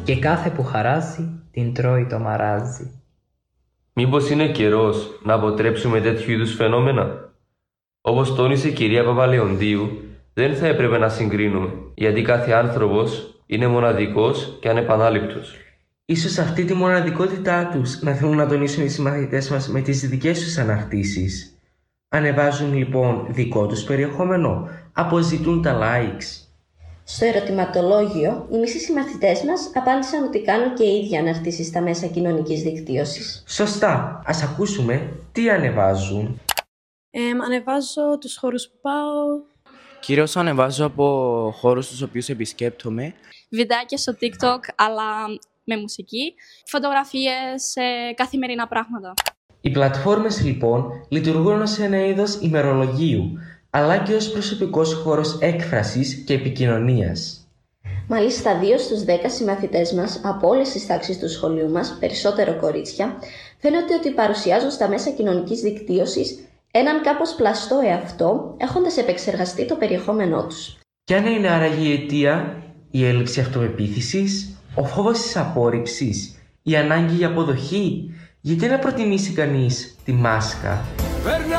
και κάθε που χαράζει την τρώει το μαράζι. Μήπως είναι καιρός να αποτρέψουμε τέτοιου είδους φαινόμενα? Όπως τόνισε η κυρία Παπαλεοντίου, δεν θα έπρεπε να συγκρίνουμε, γιατί κάθε άνθρωπος είναι μοναδικός και ανεπανάληπτος. Ίσως αυτή τη μοναδικότητά τους να θέλουν να τονίσουν οι συμμαθητές μας με τις δικές τους αναρτήσεις. Ανεβάζουν λοιπόν δικό τους περιεχόμενο, αποζητούν τα likes. Στο ερωτηματολόγιο, οι μισοί συμμαθητές μας απάντησαν ότι κάνουν και οι ίδιοι αναρτήσεις στα μέσα κοινωνικής δικτύωσης. Σωστά, ας ακούσουμε τι ανεβάζουν. Ανεβάζω τους χώρους που πάω. Κυρίως ανεβάζω από χώρους τους οποίους επισκέπτομαι. Βιντεάκια στο TikTok, αλλά με μουσική. Φωτογραφίες, καθημερινά πράγματα. Οι πλατφόρμες λοιπόν λειτουργούν ως ένα είδος ημερολογίου, αλλά και ως προσωπικός χώρος έκφρασης και επικοινωνίας. Μάλιστα, 2 στους 10 συμμαθητές μας από όλες τις τάξεις του σχολείου μας, περισσότερο κορίτσια, φαίνεται ότι παρουσιάζουν στα μέσα κοινωνικής δικτύωσης έναν κάπως πλαστό εαυτό, έχοντας επεξεργαστεί το περιεχόμενό τους. Κι αν είναι άραγε η αιτία, η έλλειψη αυτοπεποίθησης, ο φόβος της απόρριψης, η ανάγκη για αποδοχή, γιατί να προτιμήσει κανείς τη μάσκα?